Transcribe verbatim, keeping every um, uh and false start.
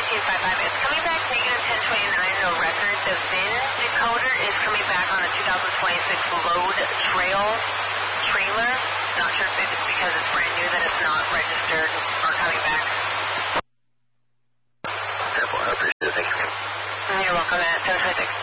fifteen fifty-five. It's coming back negative ten twenty-nine, no record. The V I N decoder is coming back on a two thousand twenty-six load trail trailer. Not sure if it's because it's brand new that it's not registered or coming back. I appreciate it. Thank you. You're welcome at ten twenty-six.